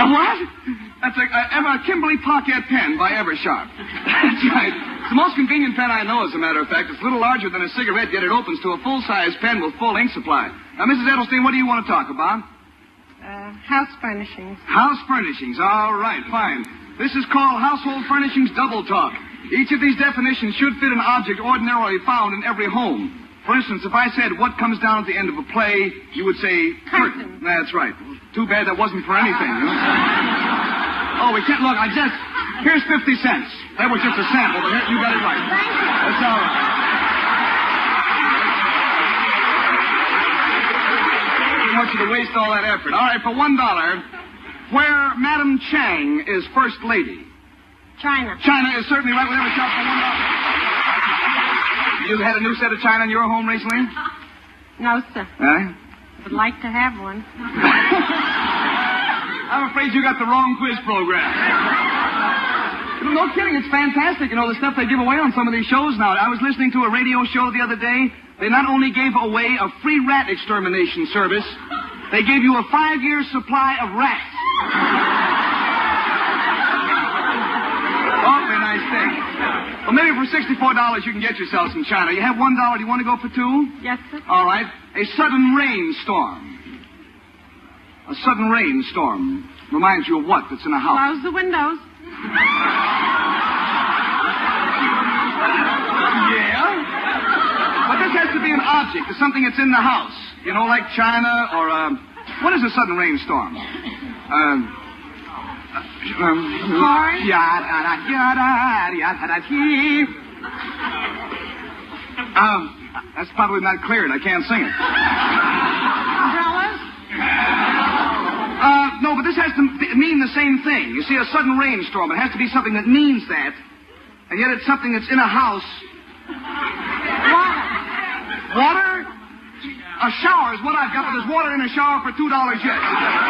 what? That's a Kimberly Pocket pen by Eversharp. That's right. It's the most convenient pen I know, as a matter of fact. It's a little larger than a cigarette, yet it opens to a full-size pen with full ink supply. Now, Mrs. Edelstein, what do you want to talk about? House furnishings. House furnishings. All right, fine. This is called Household Furnishings Double Talk. Each of these definitions should fit an object ordinarily found in every home. For instance, if I said, what comes down at the end of a play, you would say, curtain. That's right. Too bad that wasn't for anything, you know? Oh, we can't look. Here's 50 cents. That was just a sample, but you got it right. Thank you. That's all right. I don't want you to waste all that effort. All right, for $1, where Madam Chang is First Lady. China. China is certainly right. We'll have a shot for $1. You had a new set of china in your home recently? No, sir. Would like to have one. I'm afraid you got the wrong quiz program. No kidding, it's fantastic. You know, the stuff they give away on some of these shows now. I was listening to a radio show the other day. They not only gave away a free rat extermination service, they gave you a 5-year supply of rats. Awfully nice thing. Well, maybe for $64 you can get yourself some china. You have $1. Do you want to go for 2? Yes, sir. All right. A sudden rainstorm. A sudden rainstorm reminds you of what that's in a house? Close the windows. Yeah? But this has to be an object. It's something that's in the house. You know, like china or, what is a sudden rainstorm? Corn? That's probably not clear, and I can't sing it. Umbrellas? No, but this has to mean the same thing. You see, a sudden rainstorm, it has to be something that means that, and yet it's something that's in a house. Water. Water? A shower is what I've got, but there's water in a shower for $2 yet.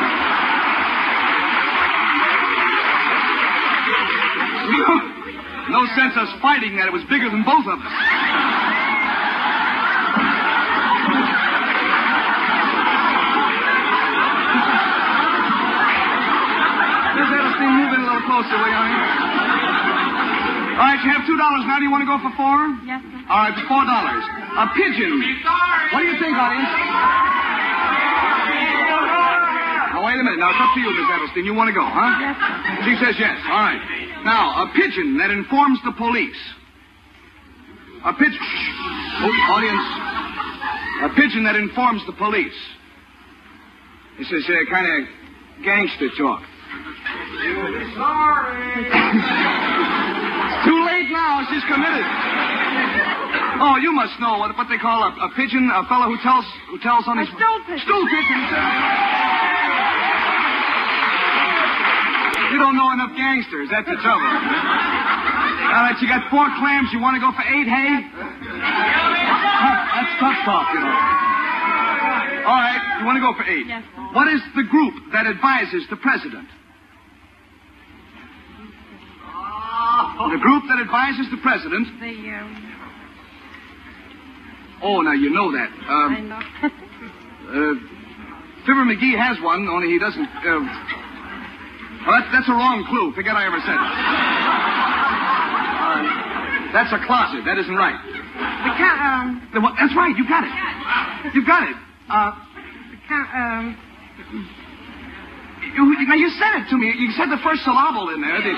No sense us fighting that. It was bigger than both of us. Miss Edelstein, move in a little closer, will you? All right, you have $2 now. Do you want to go for 4? Yes, sir. All right, for $4. A pigeon. What do you think, audience? Now, wait a minute. Now, it's up to you, Miss Edelstein. You want to go, huh? Yes, sir. She says yes. All right. Now, a pigeon that informs the police. A pigeon... Oh, audience. A pigeon that informs the police. This is kind of gangster talk. Sorry. Too late now. She's committed. Oh, you must know what they call a pigeon, a fellow who tells on his... A stool pigeon. Stool pigeon. You don't know enough gangsters. That's the trouble. All right, you got 4 clams. You want to go for 8, hey? That's tough talk, you know. All right, you want to go for 8. Yes, sir. What is the group that advises the president? The group that advises the president... Oh, now you know that. I know. Fibber McGee has one, only he doesn't... Well, that's a wrong clue. Forget I ever said it. That's a closet. That isn't right. That's right. You got it. You got it. You said it to me. You said the first syllable in there.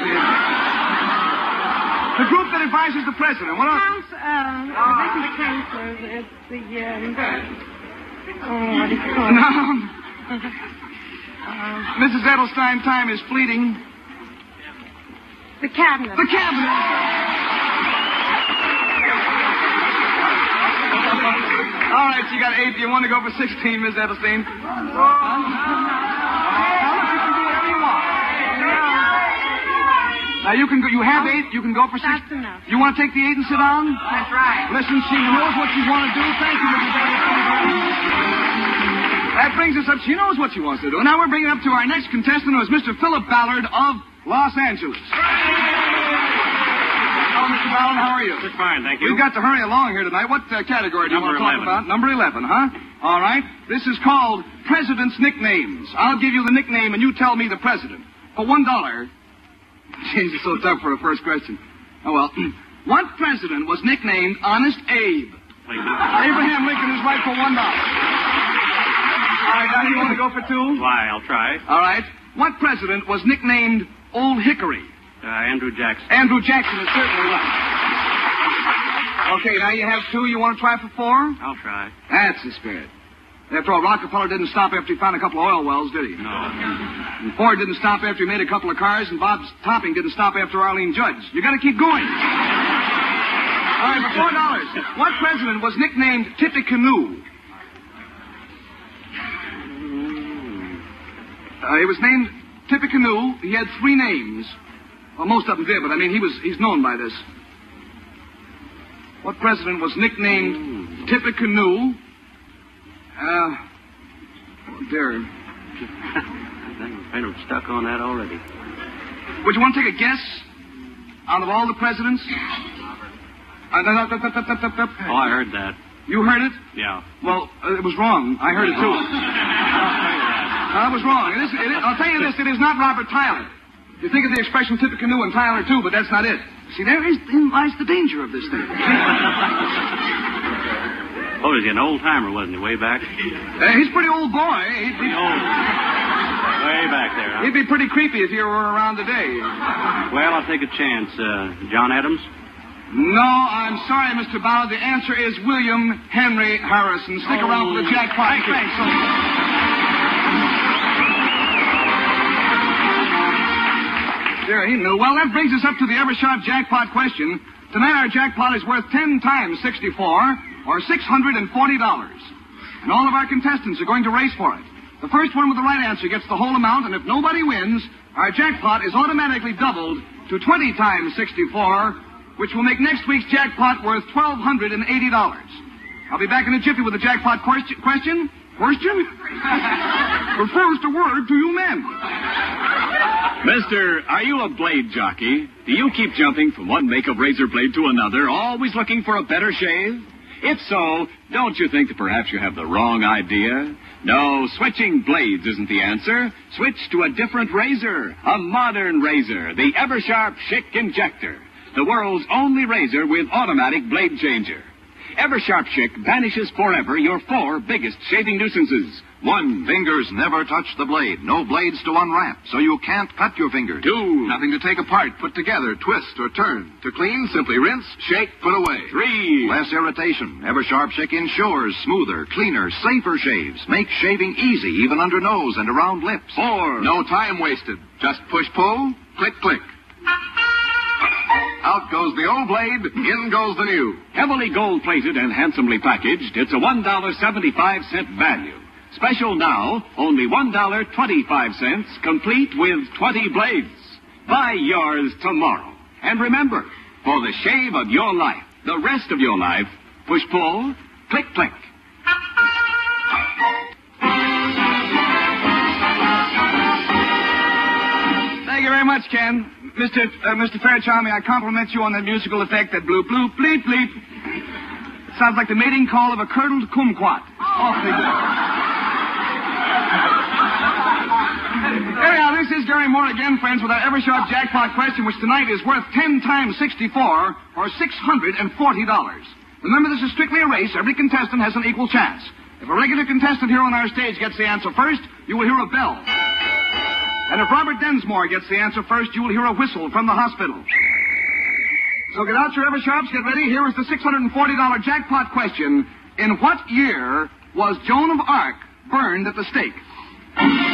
The group that advises the president. What else? It isn't the counselors. It's the, what do you call it? Mrs. Edelstein, time is fleeting. The cabinet. The cabinet. All right, you got 8. Do you want to go for 16, Miss Edelstein? Now, you can go. You have 8. You can go for 6. That's enough. You want to take the 8 and sit down? That's right. Listen, she knows what you want to do. Thank you, Mrs. Edelstein. That brings us up. She knows what she wants to do. Now we're bringing up to our next contestant, who is Mr. Philip Ballard of Los Angeles. Hello, Mr. Ballard. How are you? Just fine, thank you. We've got to hurry along here tonight. What category do you want to talk about? Number 11, huh? All right. This is called President's Nicknames. I'll give you the nickname, and you tell me the president. For $1. Jeez, it's so tough for a first question. Oh, well. What president was nicknamed Honest Abe? Abraham Lincoln is right for $1. All right, now you want to go for 2? Why, I'll try. All right. What president was nicknamed Old Hickory? Andrew Jackson. Andrew Jackson is certainly right. Okay, now you have 2. You want to try for 4? I'll try. That's the spirit. After all, Rockefeller didn't stop after he found a couple of oil wells, did he? No. And Ford didn't stop after he made a couple of cars, and Bob Topping didn't stop after Arlene Judge. You got to keep going. All right, for $4. What president was nicknamed Tippecanoe? He was named Tippecanoe. He had 3 names. Well, most of them did, but I mean, he's known by this. What president was nicknamed Tippecanoe? Oh, dear. I'm kind of stuck on that already. Would you want to take a guess out of all the presidents? Oh, I heard that. You heard it? Yeah. Well, it was wrong. I heard it, too. I was wrong. I'll tell you this, it is not Robert Tyler. You think of the expression Tippecanoe and Tyler, too, but that's not it. See, therein lies the danger of this thing. Oh, he's an old-timer, wasn't he, way back? He's a pretty old boy. Pretty old. Way back there, huh? He'd be pretty creepy if you were around today. Well, I'll take a chance. John Adams? No, I'm sorry, Mr. Ballard. The answer is William Henry Harrison. Stick around for the jackpot. Thanks. There, he knew. Well, that brings us up to the ever-sharp jackpot question. Tonight, our jackpot is worth 10 times 64, or $640. And all of our contestants are going to race for it. The first one with the right answer gets the whole amount, and if nobody wins, our jackpot is automatically doubled to 20 times 64, which will make next week's jackpot worth $1,280. I'll be back in a jiffy with the jackpot question. Question? But first, a word to you men. Mister, are you a blade jockey? Do you keep jumping from one make of razor blade to another, always looking for a better shave? If so, don't you think that perhaps you have the wrong idea? No, switching blades isn't the answer. Switch to a different razor, a modern razor, the Eversharp Schick Injector, the world's only razor with automatic blade changer. Eversharp Schick banishes forever your 4 biggest shaving nuisances. 1, fingers never touch the blade. No blades to unwrap, so you can't cut your fingers. 2, nothing to take apart, put together, twist, or turn. To clean, simply rinse, shake, put away. 3, less irritation. Eversharp Schick ensures smoother, cleaner, safer shaves. Makes shaving easy, even under nose and around lips. 4, no time wasted. Just push-pull, click-click. Out goes the old blade, in goes the new. heavily gold-plated and handsomely packaged, it's a $1.75 value. Special now, only $1.25, complete with 20 blades. Buy yours tomorrow. And remember, for the shave of your life, the rest of your life, push-pull, click-click. Thank you very much, Ken. Mr. Fairchild, may I compliment you on that musical effect, that bloop, bloop, bleep, bleep. It sounds like the mating call of a curdled kumquat. Awfully good. Anyhow, this is Gary Moore again, friends, with our Eversharp jackpot question, which tonight is worth 10 times 64, or $640. Remember, this is strictly a race. Every contestant has an equal chance. If a regular contestant here on our stage gets the answer first, you will hear a bell. And if Robert Densmore gets the answer first, you will hear a whistle from the hospital. So get out your Eversharps, get ready. Here is the $640 jackpot question. In what year was Joan of Arc burned at the stake?